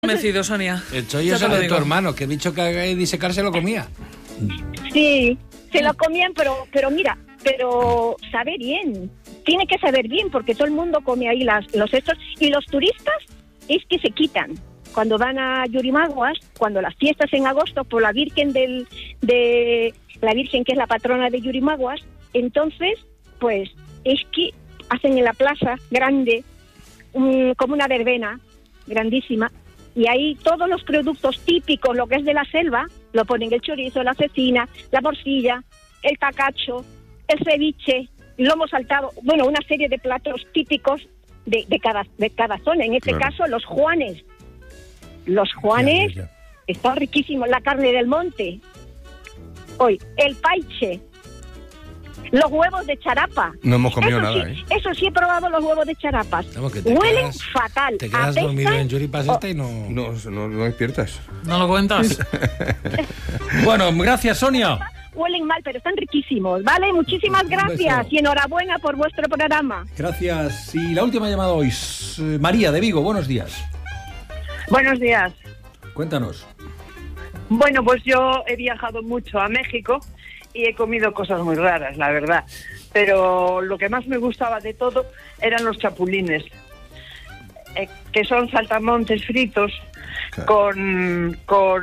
convencido, Sonia. El chollo es el de tu hermano, que el bicho que haga y disecar se lo comía. Sí, se lo comían, pero mira, sabe bien. Tiene que saber bien, porque todo el mundo come ahí los estos. Y los turistas es que se quitan. Cuando van a Yurimaguas, cuando las fiestas en agosto, por la Virgen la Virgen que es la patrona de Yurimaguas, entonces, pues, es que hacen en la plaza grande, como una verbena grandísima, y ahí todos los productos típicos, lo que es de la selva, lo ponen: el chorizo, la cecina, la morcilla, el tacacho, el ceviche, el lomo saltado, bueno, una serie de platos típicos de cada zona. En este caso, los juanes. Los juanes están riquísimos, la carne del monte, hoy, el paiche, los huevos de charapa. No hemos comido eso nada, sí, Eso sí he probado los huevos de charapas. Huelen fatal. Te quedas dormido en Yuripas y no despiertas. ¿No lo cuentas? Bueno, gracias, Sonia. Huelen mal, pero están riquísimos, ¿vale? Muchísimas gracias y enhorabuena por vuestro programa. Gracias. Y la última llamada hoy, María de Vigo, buenos días. Buenos días. Cuéntanos. Bueno, pues yo he viajado mucho a México y he comido cosas muy raras, la verdad. Pero lo que más me gustaba de todo eran los chapulines, que son saltamontes fritos con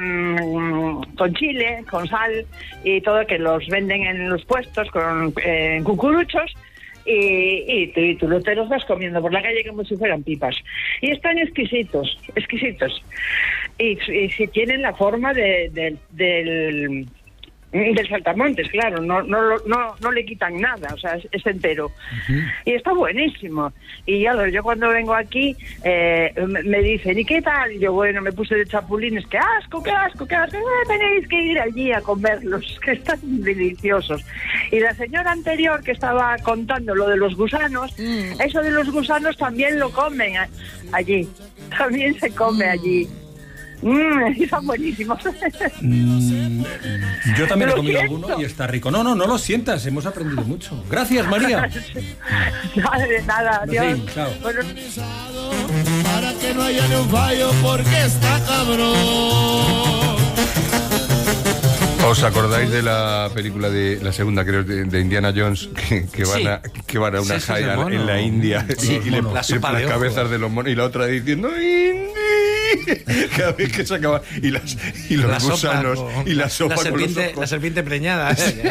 chile, con sal y todo, que los venden en los puestos con cucuruchos. Y tú te los vas comiendo por la calle como si fueran pipas. Y están exquisitos. Y si tienen la forma del saltamontes, claro, no le quitan nada, o sea, es entero. Uh-huh. Y está buenísimo. Y yo cuando vengo aquí me dicen: ¿y qué tal? Y yo, bueno, me puse de chapulines, qué asco, tenéis que ir allí a comerlos, que están deliciosos. Y la señora anterior que estaba contando lo de los gusanos, eso de los gusanos también lo comen allí, también se come allí. Están buenísimos. Yo también he comido alguno y está rico. No lo sientas, hemos aprendido mucho. Gracias, María. De nada, adiós. Chao. Bueno. Para que no haya ni un fallo, porque está cabrón. ¿Os acordáis de la película de la segunda, creo, de Indiana Jones, que van a una jaya en la India y le pasan las cabezas de los monos y la otra diciendo ¡Indy! Cada vez que se acaba y los gusanos y la sopa con los ojos. La serpiente preñada.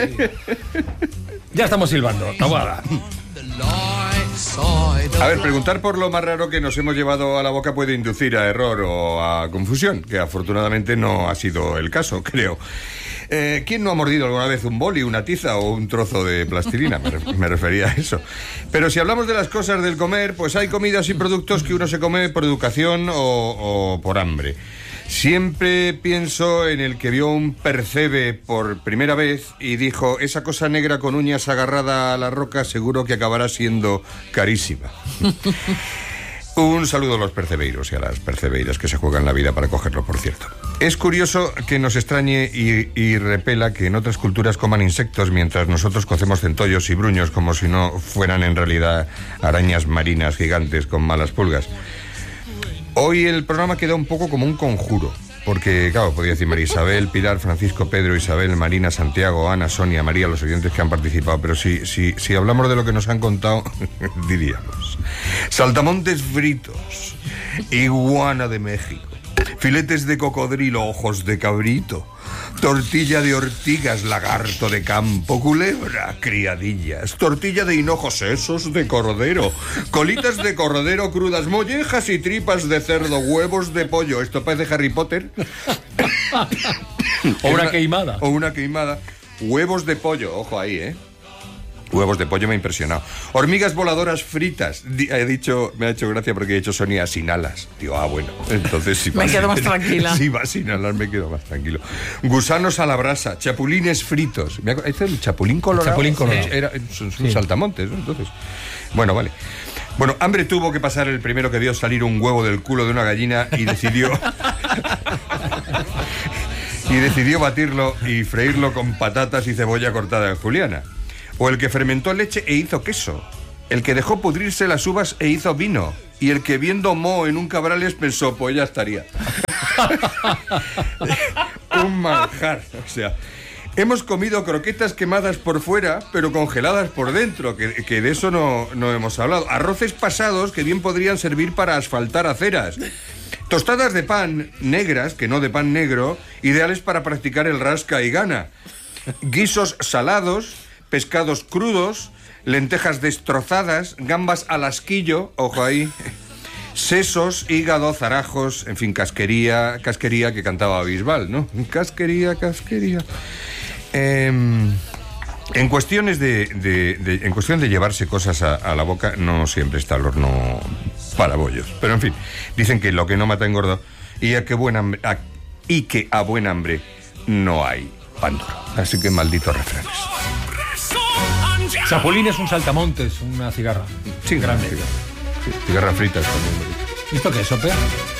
Ya estamos silbando. Tabuada. A ver, preguntar por lo más raro que nos hemos llevado a la boca puede inducir a error o a confusión, que afortunadamente no ha sido el caso, creo. ¿Quién no ha mordido alguna vez un boli, una tiza o un trozo de plastilina? Me refería a eso. Pero si hablamos de las cosas del comer, pues hay comidas y productos que uno se come por educación o por hambre. Siempre pienso en el que vio un percebe por primera vez y dijo: esa cosa negra con uñas agarrada a la roca seguro que acabará siendo carísima. Un saludo a los percebeiros y a las percebeiras que se juegan la vida para cogerlo, por cierto. Es curioso que nos extrañe y repela que en otras culturas coman insectos mientras nosotros cocemos centollos y bruños como si no fueran en realidad arañas marinas gigantes con malas pulgas. Hoy el programa queda un poco como un conjuro, porque, claro, podría decir María Isabel, Pilar, Francisco, Pedro, Isabel, Marina, Santiago, Ana, Sonia, María, los oyentes que han participado, pero si hablamos de lo que nos han contado, diríamos: saltamontes fritos, iguana de México, filetes de cocodrilo, ojos de cabrito, tortilla de ortigas, lagarto de campo, culebra, criadillas, tortilla de hinojo, sesos de cordero, colitas de cordero crudas, mollejas y tripas de cerdo, huevos de pollo. Esto parece Harry Potter. O una queimada. O una queimada. Huevos de pollo, ojo ahí, Huevos de pollo me ha impresionado. Hormigas voladoras fritas. Me ha hecho gracia porque he dicho Sonia sin alas. Digo, bueno, entonces si me quedo más tranquila. Si va sin alas me quedo más tranquilo. Gusanos a la brasa, chapulines fritos. ¿Es el chapulín colorado? Chapulín colorado. Son saltamontes, ¿no? Entonces, bueno, vale. Bueno, hambre tuvo que pasar el primero que vio salir un huevo del culo de una gallina y decidió batirlo y freírlo con patatas y cebolla cortada en juliana. O el que fermentó leche e hizo queso. El que dejó pudrirse las uvas e hizo vino. Y el que viendo moho en un Cabrales pensó: pues ya estaría. Un manjar, o sea... Hemos comido croquetas quemadas por fuera, pero congeladas por dentro, que de eso no hemos hablado. Arroces pasados que bien podrían servir para asfaltar aceras. Tostadas de pan negras, que no de pan negro, ideales para practicar el rasca y gana. Guisos salados, pescados crudos, lentejas destrozadas, gambas al asquillo, ojo ahí, sesos, hígado, zarajos, en fin, casquería que cantaba Bisbal, ¿no? Casquería. En cuestión de llevarse cosas a la boca, no siempre está el horno para bollos. Pero en fin, dicen que lo que no mata engorda y que a buen hambre no hay pan duro. Así que malditos refranes. Chapulín es un saltamontes, una cigarra. Sí, grande. Cigarra frita. ¿Esto qué es, Sope?